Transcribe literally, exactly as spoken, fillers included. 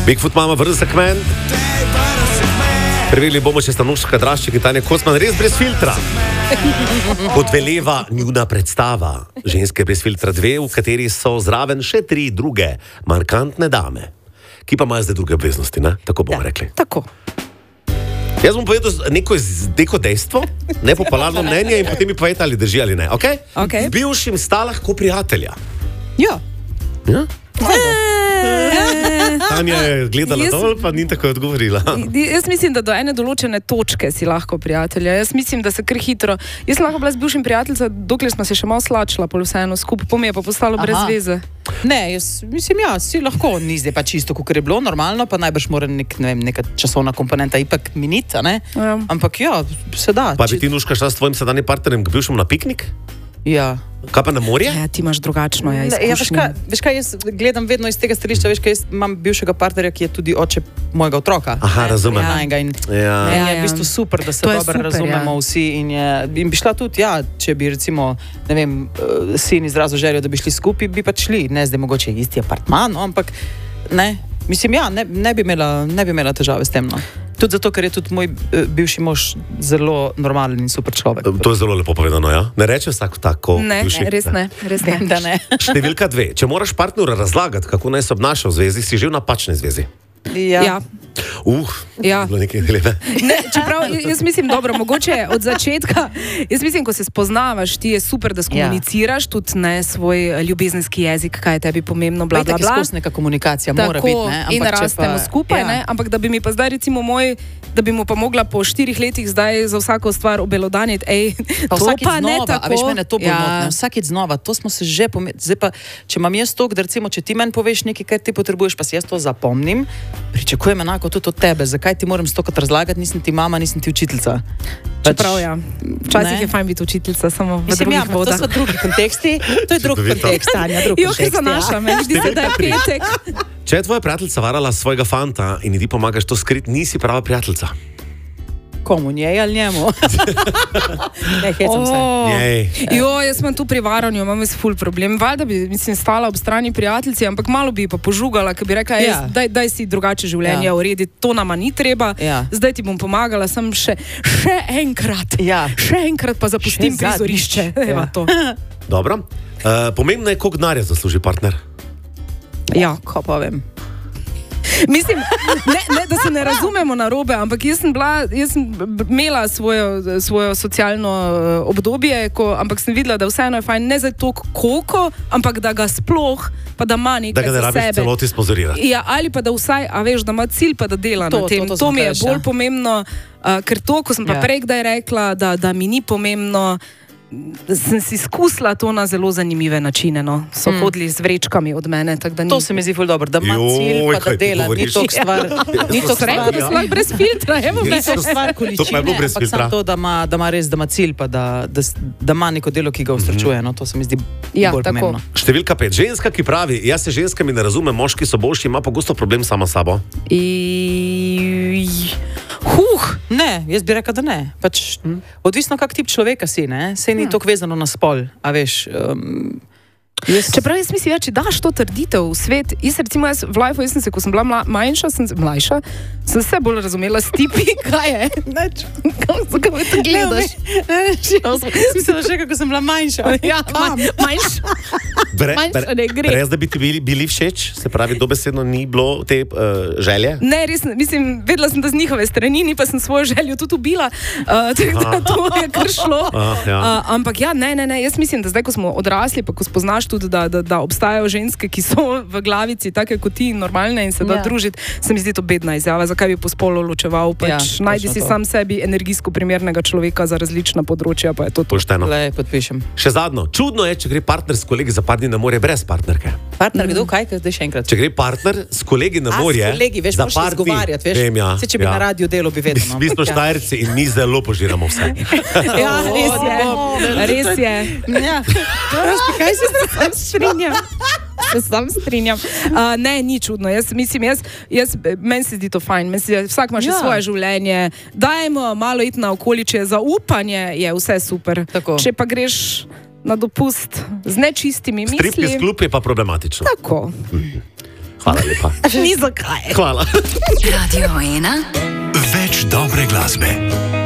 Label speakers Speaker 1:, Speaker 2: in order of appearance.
Speaker 1: Bigfoot mama vrza segment. Preverili bomo, če sta Nuška Drašček in Tanja Kocman res brez filtra. Kot veleva njuna predstava Ženske brez filtra dve, v kateri so zraven še tri druge markantne dame, ki pa imajo zdaj druge obveznosti, ne? Tako bomo
Speaker 2: Ja,
Speaker 1: rekli.
Speaker 2: Tako.
Speaker 1: Jaz bom povedal neko, neko dejstvo, nepopularno mnenje in potem mi povedal, ali drži ali ne. Okay?
Speaker 2: Okay.
Speaker 1: Z bivšim sta lahko prijatelja.
Speaker 2: Ja.
Speaker 1: Ja? Tanja je gledala
Speaker 2: Jaz-
Speaker 1: dol, pa ni tako odgovorila.
Speaker 2: Jaz mislim, da do ene določene točke si lahko prijatelja. Jaz mislim, da se kar hitro. Jaz sem lahko bila z bivšim prijateljem, dokler smo se še malo slačila, pol vseeno skupaj, po mi je pa postalo brez
Speaker 3: Aha.
Speaker 2: veze.
Speaker 3: Ne, jaz mislim, ja, si lahko, ni zdaj pa čisto, kot je bilo normalno, pa najbrž mora nek, ne vem, neka časovna komponenta ipak miniti, ne?
Speaker 2: Ja.
Speaker 3: Ampak ja, se da.
Speaker 1: Pa bi
Speaker 3: či-
Speaker 1: ti, Nuška, šla s tvojim sedanjim partnerjem k bivšemu na piknik?
Speaker 3: Ja.
Speaker 1: Kaj pa na morje?
Speaker 2: Ja, ti imaš drugačno, ja,
Speaker 3: Ne, ja, veš,
Speaker 2: izkušnje.
Speaker 3: kaj, veš kaj, jaz gledam vedno iz tega stališča, veš kaj, jaz imam bivšega partnerja, ki je tudi oče mojega otroka.
Speaker 1: Aha, razumem.
Speaker 3: Ja. In,
Speaker 1: Ja.
Speaker 3: ne,
Speaker 2: Ja,
Speaker 3: je v
Speaker 2: ja.
Speaker 3: bistvu super, da se
Speaker 2: To je
Speaker 3: dobro
Speaker 2: super,
Speaker 3: razumemo
Speaker 2: ja.
Speaker 3: vsi in, je, in bi šla tudi, ja, če bi recimo, ne vem, eh, sin izrazil željo, da bi šli skupaj, bi pač šli, ne zdaj mogoče isti apartman, no, ampak ne, mislim, ja, ne, ne, bi imela, ne bi imela težave s tem, no. Tudi zato, ker je tudi moj eh, bivši mož zelo normalen in super človek.
Speaker 1: To je zelo lepo povedano, ja? Ne reče vsak tako.
Speaker 2: Ne,
Speaker 1: bivši?
Speaker 2: ne, res ne, res ne.
Speaker 3: Vem, da ne.
Speaker 1: Številka dve. Če moraš partnerju razlagati, kako naj se obnaša v zvezi, si že v napačni zvezi.
Speaker 2: Ja.
Speaker 1: Uh,
Speaker 2: Ja.
Speaker 1: bilo nekaj lepe.
Speaker 2: Ne, čeprav jaz mislim, dobro, mogoče od začetka, jaz mislim, ko se spoznavaš, ti je super, da skomuniciraš tudi ne svoj ljubezenski jezik, kaj je tebi pomembno, bla, bla,
Speaker 3: Itak
Speaker 2: bla.
Speaker 3: izkusna komunika mora
Speaker 2: Tako,
Speaker 3: biti, ne?
Speaker 2: in
Speaker 3: Ampak če
Speaker 2: rastemo
Speaker 3: pa-
Speaker 2: skupaj,
Speaker 3: ja.
Speaker 2: ne? Ampak da bi mi pa zdaj recimo moj, da bi mu pa mogla po štirih letih zdaj za vsako stvar obelodaniti, ej,
Speaker 3: Pa
Speaker 2: to
Speaker 3: vsakič
Speaker 2: pa ne
Speaker 3: znova,
Speaker 2: tako.
Speaker 3: a veš, mene to bolj
Speaker 2: Ja.
Speaker 3: motne. Vsakič znova, to smo se že pomenili. Zdaj pa, če imam jaz to, da recimo, če ti meni poveš nekaj, kaj ti potrebuješ, pa si jaz to zapomnim, pričakujem enako tudi od tebe. Zakaj ti moram stokrat razlagati, nisem ti mama, nisem ti učiteljica.
Speaker 2: Čeprav ja, včasih
Speaker 3: ne.
Speaker 2: je fajn biti učiteljica, samo v
Speaker 3: Mislim,
Speaker 2: drugih
Speaker 3: ja, ampak to
Speaker 2: vodah.
Speaker 3: so drugi konteksti, to je drug
Speaker 1: Čudovito.
Speaker 3: kontekst, Tanja, drug
Speaker 2: Jo, kaj
Speaker 3: kontekst.
Speaker 2: zanaša,
Speaker 3: ja.
Speaker 2: meni zdi se, da je petek.
Speaker 1: Če je tvoja prijateljica varala svojega fanta in ti pomagaš to skriti, nisi prava prijateljica.
Speaker 3: Komu, njej ali njemu? Ne, hecam se.
Speaker 2: Oh.
Speaker 1: Jej.
Speaker 2: Jo, jaz imam tu pri varanju, imam jaz ful problem. Valjda bi, mislim, stala ob strani prijateljici, ampak malo bi ji pa požugala, ker bi rekla,
Speaker 3: Ja.
Speaker 2: ja. daj, daj si drugače življenje
Speaker 3: Ja.
Speaker 2: urediti, to nama ni treba.
Speaker 3: Ja.
Speaker 2: Zdaj ti bom pomagala, sem še, še enkrat.
Speaker 3: Ja.
Speaker 2: Še enkrat pa zapustim
Speaker 3: Še zadnjič.
Speaker 2: prizorišče.
Speaker 3: Ja.
Speaker 2: Ja. To.
Speaker 1: Dobro. Uh, pomembno je, koliko denarja zasluži partner.
Speaker 2: Ja.
Speaker 3: Ko pa vem.
Speaker 2: Mislim, ne, ne, da se ne razumemo narobe, ampak jaz sem, bila, jaz sem b- imela svojo, svojo socialno eh, obdobje, ko, ampak sem videla, da vseeno je fajn ne za to, koliko, ampak da ga sploh, pa da ima
Speaker 1: Da
Speaker 2: nekaj
Speaker 1: ga ne
Speaker 2: za
Speaker 1: rabiš
Speaker 2: sebe.
Speaker 1: celoti sponzorirati.
Speaker 2: Ja, ali pa da vsaj, a veš, da ima cilj, pa da dela
Speaker 3: To,
Speaker 2: na tem.
Speaker 3: to, to
Speaker 2: To, to
Speaker 3: sem
Speaker 2: mi je
Speaker 3: reči,
Speaker 2: bolj
Speaker 3: ja.
Speaker 2: pomembno, uh, ker to, ko sem pa
Speaker 3: Ja.
Speaker 2: prej kdaj rekla, da, da mi ni pomembno, sem si skusila to na zelo zanimive načine. No. So mm. hodili z vrečkami od mene. tak da ni-
Speaker 3: To se mi zdi ful dobro, da ima
Speaker 1: Joj,
Speaker 3: cilj, pa
Speaker 1: kaj
Speaker 3: da
Speaker 1: ti
Speaker 3: dela. Ni
Speaker 1: govoriš?
Speaker 3: to stvar, ni to
Speaker 2: Sem rekla,
Speaker 3: stvar,
Speaker 2: da sem lahko brez filtra. Evo me.
Speaker 3: ni to stvar
Speaker 1: To pa je
Speaker 3: količine,
Speaker 1: bilo brez
Speaker 3: ampak
Speaker 1: filtra.
Speaker 3: samo to, da ima, da ima res, da ima cilj, pa da, da, s- da ima neko delo, ki ga ustračuje. No, to se mi zdi
Speaker 2: Ja,
Speaker 3: bolj
Speaker 2: tako.
Speaker 3: pomembno.
Speaker 1: Številka pet. Ženska, ki pravi, jaz se z ženskami ne razumem, moški so boljši, ima pogosto problem sama s sabo.
Speaker 2: I... Huh.
Speaker 3: Ne, jaz bi rekel, da ne. Pač, hm. Odvisno, kak tip človeka si, ne? Sej ni hm. toliko vezano na spol, a veš. Um, jaz...
Speaker 2: Čeprav jaz mislim, ja, če daš to trditev v svet, jaz recimo jaz v lifeu, jaz sem se, ko sem bila mla, manjša, sem, se- mlajša, sem se bolj razumela s tipi, kaj je.
Speaker 3: Neč.
Speaker 2: Zakaj me to gledaš?
Speaker 3: Mislim, že kako sem bila manjša.
Speaker 2: Ja, ma, manjša.
Speaker 1: Bre,
Speaker 2: Manjša ne gre.
Speaker 1: Brez da bi ti bili, bili všeč, se pravi, dobesedno ni bilo te uh, želje.
Speaker 2: Ne, res, mislim, vedela sem, da z njihove strani, ni pa sem svojo željo tudi ubila, uh, tako da to je kar šlo.
Speaker 1: Ah, ja.
Speaker 2: Uh, ampak ja, ne, ne, ne, jaz mislim, da zdaj, ko smo odrasli, pa ko spoznaš tudi, da, da, da obstajajo ženske, ki so v glavici take kot ti, normalne in se da
Speaker 3: Ja.
Speaker 2: družiti, se mi zdi to bedna izjava, zakaj bi po spolu ločeval, pač
Speaker 3: Ja,
Speaker 2: najdi
Speaker 3: točno
Speaker 2: si
Speaker 3: to.
Speaker 2: sam sebi energijsko primernega človeka za različna področja, pa je to to.
Speaker 1: Pošteno.
Speaker 3: Le, podpišem.
Speaker 1: Še zadnjo. Čudno je, če gre partner s kolegi za par dni na morje brez partnerke.
Speaker 3: Partner, kdo, kaj, kaj, zdaj še enkrat.
Speaker 1: Če gre partner s kolegi na
Speaker 3: A,
Speaker 1: morje,
Speaker 3: s kolegi, veš,
Speaker 1: za
Speaker 3: moraš
Speaker 1: par
Speaker 3: se
Speaker 1: dni.
Speaker 3: zgovarjati, veš.
Speaker 1: Vem, ja,
Speaker 3: Saj, če bi
Speaker 1: ja.
Speaker 3: na radiju delo, bi vedel.
Speaker 1: Mi smo Štajerci in mi zelo požiramo vse.
Speaker 2: Ja, res je, res je.
Speaker 3: Ja.
Speaker 2: Kaj se sam strinjam? Se sam strinjam. Uh, ne, ni čudno. Jaz mislim, jaz, jaz, meni se zdi to fajn. Meni se, vsak ima še
Speaker 3: Ja.
Speaker 2: svoje življenje. Dajmo malo iti na okoliče. Zaupanje je vse super.
Speaker 3: Tako.
Speaker 2: Če pa greš na dopust z nečistimi
Speaker 1: Striptiz
Speaker 2: mislimi.
Speaker 1: klub je pa problematično.
Speaker 2: Tako.
Speaker 1: Hvala lepa.
Speaker 2: Ni zakaj.
Speaker 1: Hvala.
Speaker 4: Radio ena.
Speaker 5: Več dobre glasbe.